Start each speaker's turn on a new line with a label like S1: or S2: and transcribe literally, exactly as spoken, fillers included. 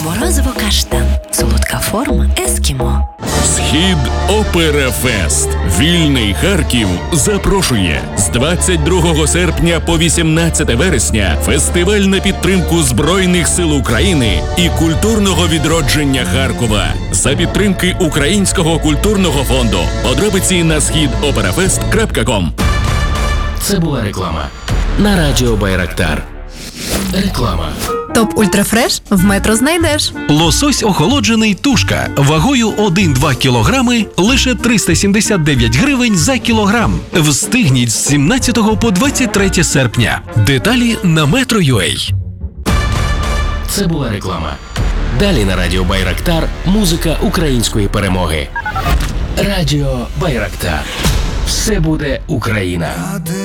S1: Морозиво-каштан. Солодка форма ескімо.
S2: Схід Операфест. Вільний Харків запрошує з двадцять другого серпня по вісімнадцяте вересня фестиваль на підтримку Збройних сил України і культурного відродження Харкова за підтримки Українського культурного фонду. Подробиці на схід операфест крапка ком.
S3: Це була реклама на радіо Байрактар. Реклама.
S4: Топ Ультрафреш в Метро знайдеш.
S5: Лосось охолоджений тушка вагою один-два кілограми лише триста сімдесят дев'ять гривень за кілограм. Встигніть з сімнадцятого по двадцять третє серпня. Деталі на Metro.ua.
S3: Це була реклама. Далі на радіо Байрактар музика української перемоги. Радіо Байрактар. Все буде Україна.